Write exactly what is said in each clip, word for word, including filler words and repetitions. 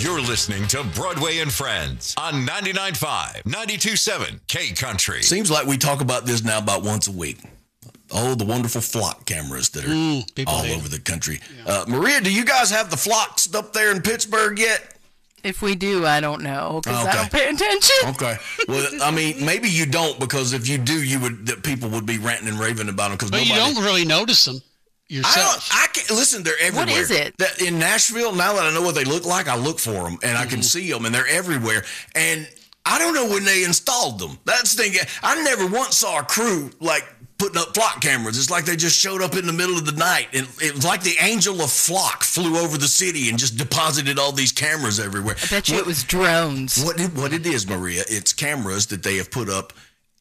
You're listening to Broadway and Friends on ninety-nine point five, ninety-two point seven K Country. Seems like we talk about this now about once a week. Oh, the wonderful flock cameras that are mm, all over the country. Yeah. Uh, Maria, do you guys have the flocks up there in Pittsburgh yet? If we do, I don't know because okay. I don't pay attention. Okay. Well, I mean, maybe you don't because if you do, you would. That people would be ranting and raving about them. Because but nobody, you don't really notice them yourself. I don't. I can listen. They're everywhere. What is it? That in Nashville? Now that I know what they look like, I look for them and mm-hmm. I can see them, and they're everywhere. And I don't know when they installed them. That's the thing. I never once saw a crew like putting up flock cameras. It's like they just showed up in the middle of the night. And it was like the angel of flock flew over the city and just deposited all these cameras everywhere. I bet you what, it was drones. What it, what it is, Maria, it's cameras that they have put up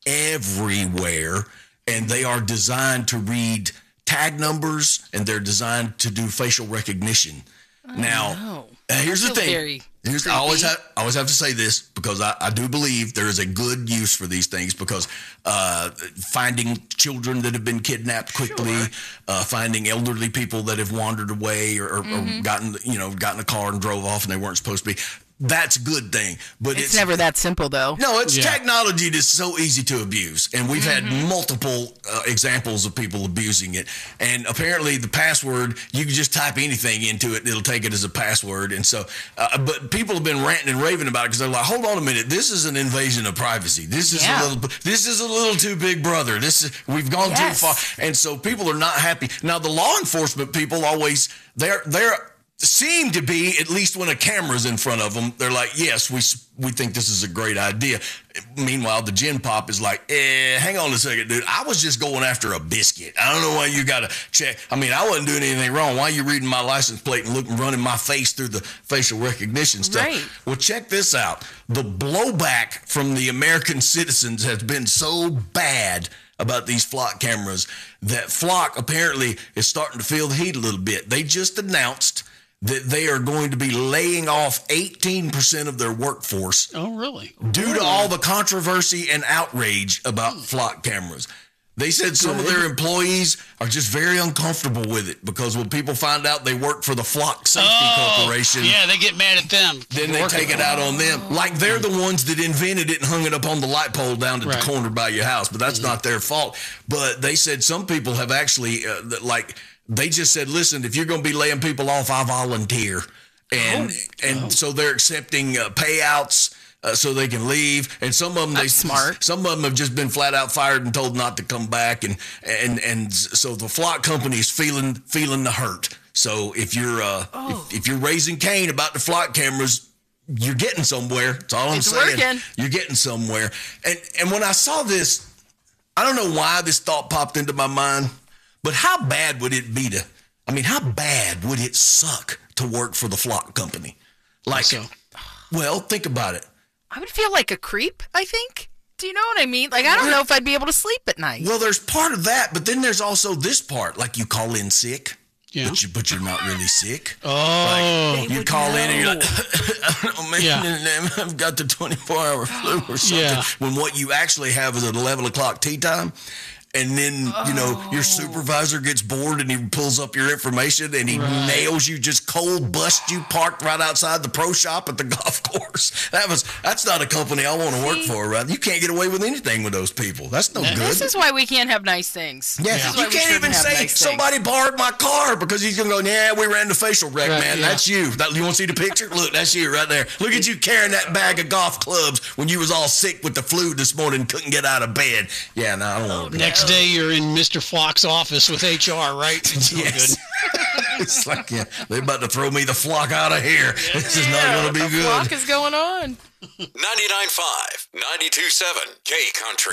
everywhere, and they are designed to read tag numbers, and they're designed to do facial recognition. Oh, now, no. uh, here's the thing. Very Here's, I always have I always have to say this because I, I do believe there is a good use for these things because uh, finding children that have been kidnapped quickly, sure. uh, finding elderly people that have wandered away or, or, mm-hmm. or gotten you know gotten a car and drove off and they weren't supposed to be. That's a good thing, but it's, it's never that simple, though. No, it's yeah. technology that's so easy to abuse, and we've mm-hmm. had multiple uh, examples of people abusing it. And apparently, the password you can just type anything into it; it'll take it as a password. And so, uh, but people have been ranting and raving about it because they're like, "Hold on a minute, this is an invasion of privacy. This is yeah. a little, this is a little too big, brother. This is we've gone yes. too far." And so, people are not happy. Now, the law enforcement people always they're they're. seem to be, at least when a camera's in front of them, they're like, yes, we we think this is a great idea. Meanwhile, the Gen Pop is like, eh, hang on a second, dude. I was just going after a biscuit. I don't know why you got to check. I mean, I wasn't doing anything wrong. Why are you reading my license plate and looking, running my face through the facial recognition stuff? Right. Well, check this out. The blowback from the American citizens has been so bad about these flock cameras that Flock apparently is starting to feel the heat a little bit. They just announced that they are going to be laying off eighteen percent of their workforce. Oh, really? Due really? to all the controversy and outrage about hmm. flock cameras. They said some Good. of their employees are just very uncomfortable with it because when people find out they work for the Flock Safety oh, Corporation. Yeah, they get mad at them. Then they take it out on them. Like they're the ones that invented it and hung it up on the light pole down at right. the corner by your house. But that's mm-hmm. not their fault. But they said some people have actually, uh, like, they just said, listen, if you're going to be laying people off, I volunteer. And oh. and oh. so they're accepting uh, payouts uh, so they can leave. And some of them, That's they smart. Some of them have just been flat out fired and told not to come back. And and and so the Flock company is feeling feeling the hurt. So if you're uh, oh. if, if you're raising Cain about the flock cameras, you're getting somewhere. That's all I'm it's saying. Working. You're getting somewhere. And and when I saw this, I don't know why this thought popped into my mind. But how bad would it be to, I mean, how bad would it suck to work for the Flock company? Like, so. well, think about it. I would feel like a creep, I think. Do you know what I mean? Like, I don't know if I'd be able to sleep at night. Well, there's part of that, but then there's also this part. Like, you call in sick, yeah. but, you, but you're not really sick. Oh. Like, you call know. in and you're like, oh, man, yeah. I've got the twenty-four hour flu or something. Yeah. When what you actually have is an eleven o'clock tea time. And then, you know, your supervisor gets bored and he pulls up your information and he right. nails you, just cold bust you parked right outside the pro shop at the golf course. That was that's not a company I want to work for, right? You can't get away with anything with those people. That's no this good. This is why we can't have nice things. Yeah, yeah. You can't even say nice somebody things. borrowed my car because he's going to go, yeah, we ran the facial rec, right, man. Yeah. That's you. That, you want to see the picture? Look, that's you right there. Look at you carrying that bag of golf clubs when you was all sick with the flu this morning and couldn't get out of bed. Yeah, no, I don't want to do Next day, you're in Mister Flock's office with H R, right? That's yes. Good. It's like, yeah, they're about to throw me the Flock out of here. Yeah. This is not going to be the good. Flock is going on. ninety-nine point five, ninety-two point seven K Country.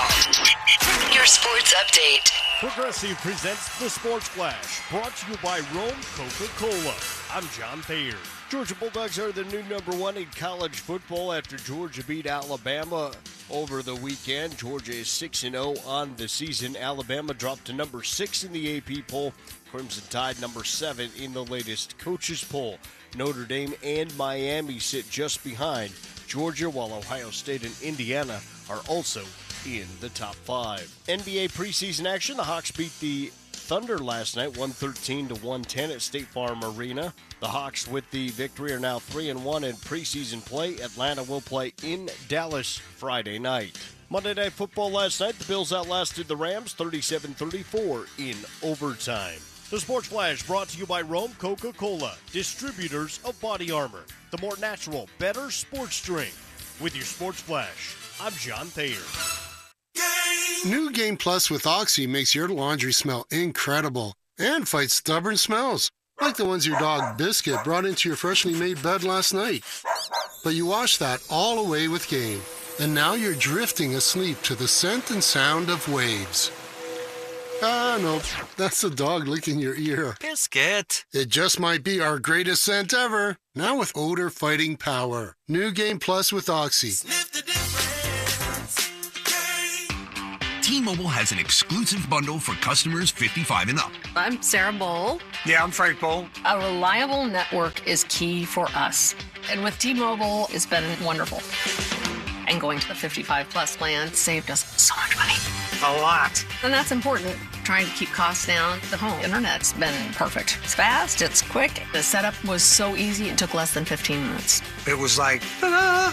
Now, your sports update. Progressive presents the Sports Flash, brought to you by Rome Coca-Cola. I'm John Thayer. Georgia Bulldogs are the new number one in college football after Georgia beat Alabama over the weekend. Georgia is six and oh on the season. Alabama dropped to number six in the A P poll. Crimson Tide number seven in the latest coaches poll. Notre Dame and Miami sit just behind Georgia, while Ohio State and Indiana are also in the top five. N B A preseason action, the Hawks beat the Thunder last night, one thirteen to one ten at State Farm Arena. The Hawks with the victory are now three and one in preseason play. Atlanta will play in Dallas Friday night. Monday Night Football last night, the Bills outlasted the Rams thirty-seven thirty-four in overtime. The Sports Flash brought to you by Rome Coca-Cola, distributors of Body Armor, the more natural, better sports drink. With your Sports Flash, I'm John Thayer. New Game Plus with Oxy makes your laundry smell incredible and fights stubborn smells, like the ones your dog Biscuit brought into your freshly made bed last night. But you washed that all away with Game, and now you're drifting asleep to the scent and sound of waves. Ah, no, that's the dog licking your ear. Biscuit. It just might be our greatest scent ever, now with odor-fighting power. New Game Plus with Oxy. Sniff the difference. T-Mobile has an exclusive bundle for customers fifty-five and up. I'm Sarah Bowl. Yeah, I'm Frank Bowl. A reliable network is key for us. And with T-Mobile, it's been wonderful. And going to the fifty-five plus plan saved us so much money. A lot. And that's important. Trying to keep costs down. The home internet's been perfect. It's fast, it's quick. The setup was so easy, it took less than fifteen minutes. It was like, ta-da!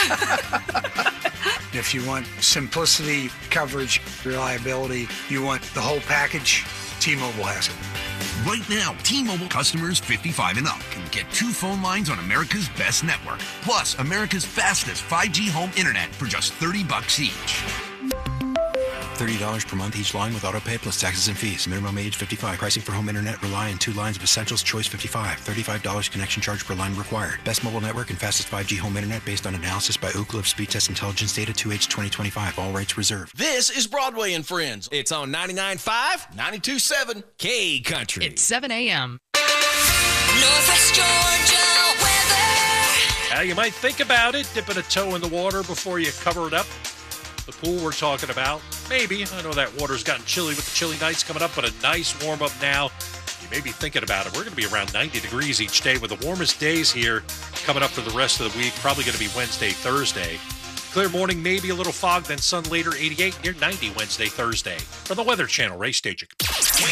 If you want simplicity, coverage, reliability, you want the whole package, T-Mobile has it. Right now, T-Mobile customers fifty-five and up can get two phone lines on America's best network, plus America's fastest five G home internet for just thirty bucks each. thirty dollars per month each line with autopay plus taxes and fees. Minimum age fifty-five. Pricing for home internet rely on two lines of Essentials Choice fifty-five. thirty-five dollars connection charge per line required. Best mobile network and fastest five G home internet based on analysis by Ookla of Speed Test Intelligence Data two H twenty twenty-five. All rights reserved. This is Broadway and Friends. It's on ninety-nine point five, ninety-two point seven K Country. It's seven a.m. Northwest Georgia weather. Now, you might think about it, dipping a toe in the water before you cover it up. The pool we're talking about, maybe. I know that water's gotten chilly with the chilly nights coming up, but a nice warm-up now. You may be thinking about it. We're going to be around ninety degrees each day with the warmest days here coming up for the rest of the week. Probably going to be Wednesday, Thursday. Clear morning, maybe a little fog, then sun later, eighty-eight, near ninety Wednesday, Thursday. From the Weather Channel, Ray Stagik.